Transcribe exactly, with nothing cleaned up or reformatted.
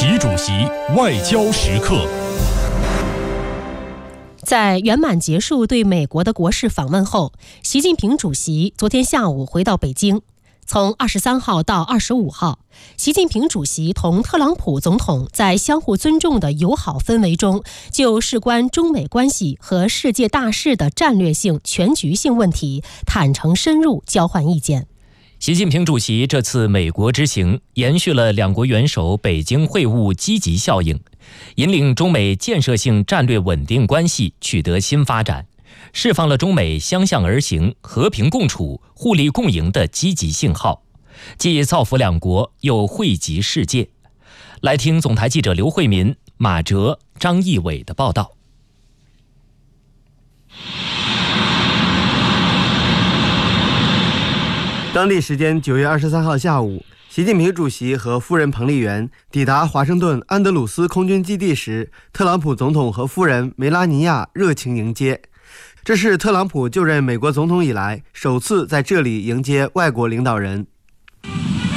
习主席外交时刻。 在圆满结束对美国的国事访问后，习近平主席昨天下午回到北京。从二十三号到二十五号，习近平主席同特朗普总统在相互尊重的友好氛围中，就事关中美关系和世界大事的战略性、全局性问题坦诚深入交换意见。 习近平主席这次美国之行延续了两国元首北京会晤积极效应，引领中美建设性战略稳定关系取得新发展，释放了中美相向而行、和平共处、互利共赢的积极信号，既造福两国，又惠及世界。来听总台记者刘慧民、马哲、张义伟的报道。 当地时间九月二十三号下午，习近平主席和夫人彭丽媛抵达华盛顿安德鲁斯空军基地时，特朗普总统和夫人梅拉尼亚热情迎接。这是特朗普就任美国总统以来首次在这里迎接外国领导人。